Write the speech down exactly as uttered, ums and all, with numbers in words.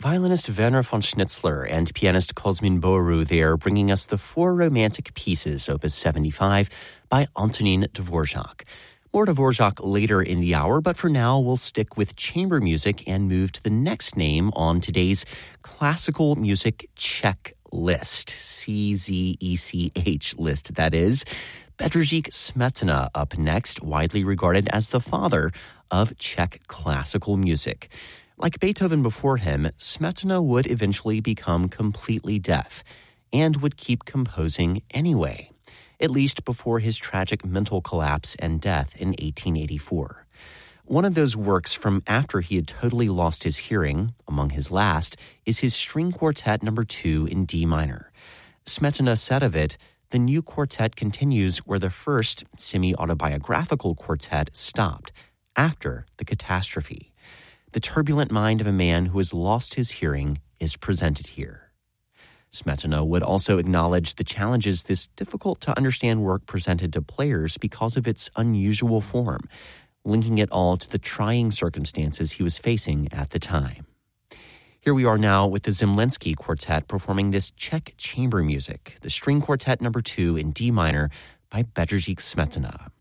Violinist Werner von Schnitzler and pianist Cosmin Boru there bringing us the Four Romantic Pieces, Opus seventy-five, by Antonin Dvorak. More Dvorak later in the hour, but for now we'll stick with chamber music and move to the next name on today's classical music checklist. C Z E C H list, that is. Bedřich Smetana up next, widely regarded as the father of Czech classical music. Like Beethoven before him, Smetana would eventually become completely deaf and would keep composing anyway, at least before his tragic mental collapse and death in eighteen eighty-four. One of those works from after he had totally lost his hearing, among his last, is his String Quartet number two in D minor. Smetana said of it, "The new quartet continues where the first semi-autobiographical quartet stopped, after the catastrophe. The turbulent mind of a man who has lost his hearing is presented here." Smetana would also acknowledge the challenges this difficult-to-understand work presented to players because of its unusual form, linking it all to the trying circumstances he was facing at the time. Here we are now with the Zemlinsky Quartet performing this Czech chamber music, the String Quartet number two in D minor by Bedřich Smetana.